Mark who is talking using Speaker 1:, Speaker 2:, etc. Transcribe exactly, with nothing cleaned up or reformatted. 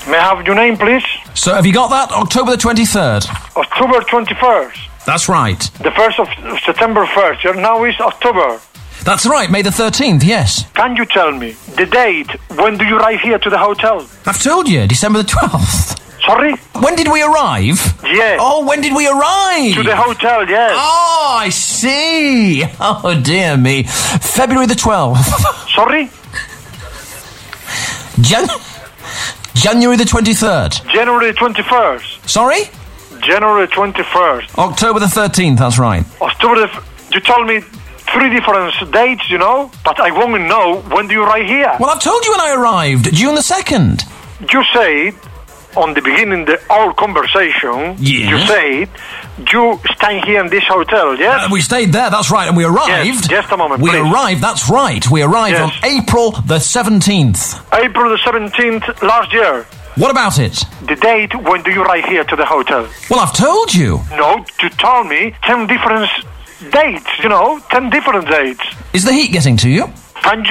Speaker 1: May I have your name, please?
Speaker 2: So, have you got that? October the twenty-third.
Speaker 1: October twenty-first.
Speaker 2: That's right.
Speaker 1: The first of September first. Now is October.
Speaker 2: That's right, May the thirteenth, yes.
Speaker 1: Can you tell me the date? When do you arrive here to the hotel?
Speaker 2: I've told you, December the twelfth.
Speaker 1: Sorry?
Speaker 2: When did we arrive?
Speaker 1: Yes.
Speaker 2: Oh, when did we arrive?
Speaker 1: To the hotel, yes.
Speaker 2: Oh, I see. Oh, dear me. February the twelfth.
Speaker 1: Sorry?
Speaker 2: Jan- January the twenty-third.
Speaker 1: January twenty-first.
Speaker 2: Sorry?
Speaker 1: January twenty-first.
Speaker 2: October the thirteenth, that's right.
Speaker 1: October the... F- you told me three different dates, you know? But I want to know when do you arrive here?
Speaker 2: Well, I've told you when I arrived. June the second.
Speaker 1: You said, on the beginning of our conversation,
Speaker 2: Yes.
Speaker 1: you said, you staying here in this hotel, yes?
Speaker 2: Uh, we stayed there, that's right, and we arrived...
Speaker 1: Yes, just a moment,
Speaker 2: We
Speaker 1: please.
Speaker 2: arrived, that's right. We arrived
Speaker 1: Yes.
Speaker 2: on April the seventeenth.
Speaker 1: April the seventeenth last year.
Speaker 2: What about it?
Speaker 1: The date when do you arrive here to the hotel?
Speaker 2: Well, I've told you.
Speaker 1: No, you told me ten different dates, you know, ten different dates.
Speaker 2: Is the heat getting to you?
Speaker 1: Can you